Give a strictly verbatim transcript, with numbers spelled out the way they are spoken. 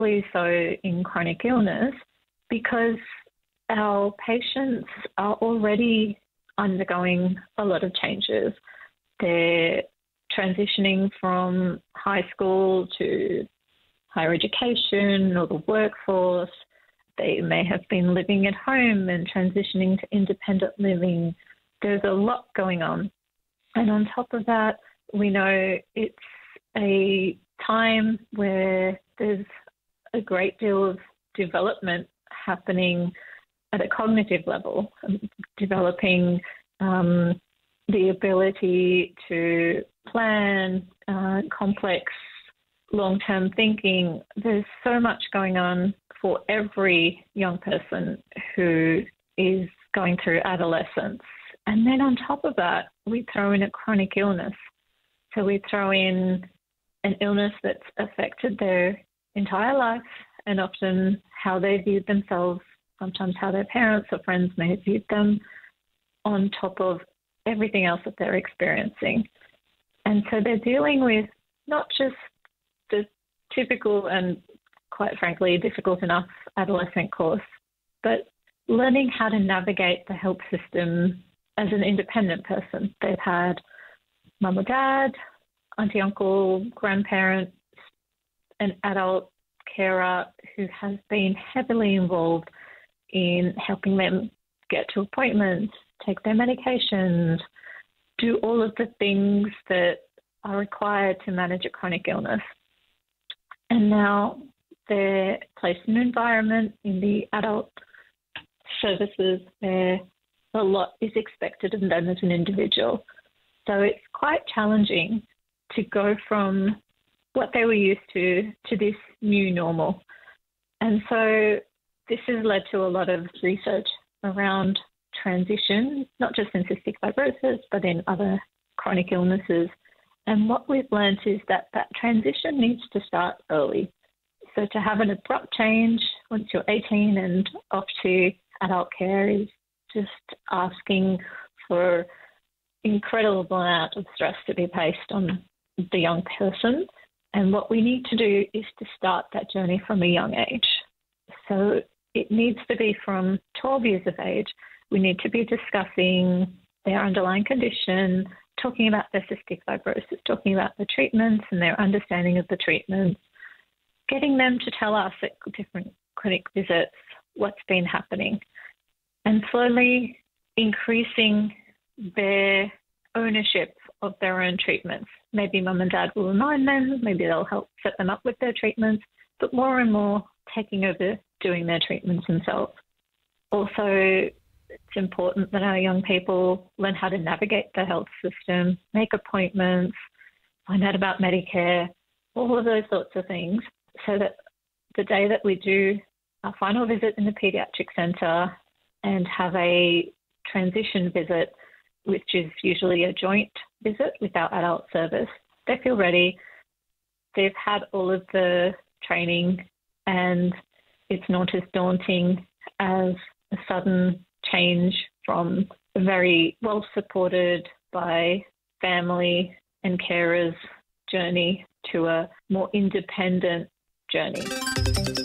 especially so in chronic illness, because our patients are already undergoing a lot of changes. They're transitioning from high school to higher education or the workforce. They may have been living at home and transitioning to independent living. There's a lot going on. And on top of that, we know it's a time where there's a great deal of development happening at a cognitive level, developing um, the ability to plan uh, complex long-term thinking. There's so much going on for every young person who is going through adolescence. And then on top of that, we throw in a chronic illness. So we throw in an illness that's affected their entire life and often how they viewed themselves, sometimes how their parents or friends may have viewed them, on top of everything else that they're experiencing. And so they're dealing with not just the typical and, quite frankly, difficult enough adolescent course, but learning how to navigate the health system as an independent person. They've had mum or dad, auntie, uncle, grandparent, an adult carer who has been heavily involved in helping them get to appointments, take their medications, do all of the things that are required to manage a chronic illness. And now they're placed in an environment in the adult services where a lot is expected of them as an individual. So it's quite challenging to go from what they were used to to this new normal. And so this has led to a lot of research around transition, not just in cystic fibrosis, but in other chronic illnesses. And what we've learned is that that transition needs to start early. So to have an abrupt change once you're eighteen and off to adult care is just asking for incredible amount of stress to be placed on the young person. And what we need to do is to start that journey from a young age. So it needs to be from twelve years of age. We need to be discussing their underlying condition, talking about their cystic fibrosis, talking about the treatments and their understanding of the treatments, getting them to tell us at different clinic visits what's been happening, and slowly increasing their ownership of their own treatments. Maybe mum and dad will remind them, maybe they'll help set them up with their treatments, but more and more taking over doing their treatments themselves. Also, it's important that our young people learn how to navigate the health system, make appointments, find out about Medicare, all of those sorts of things, so that the day that we do our final visit in the paediatric centre and have a transition visit, which is usually a joint visit with our adult service, they feel ready. They've had all of the training and it's not as daunting as a sudden change from a very well supported by family and carers journey to a more independent journey.